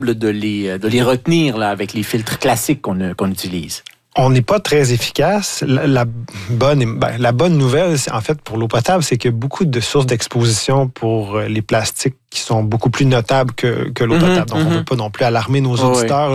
de les retenir là, avec les filtres classiques qu'on utilise? On n'est pas très efficace. La bonne nouvelle, en fait, pour l'eau potable, c'est qu'il y a beaucoup de sources d'exposition pour les plastiques qui sont beaucoup plus notables que l'eau potable. Donc, on ne peut pas non plus alarmer nos auditeurs.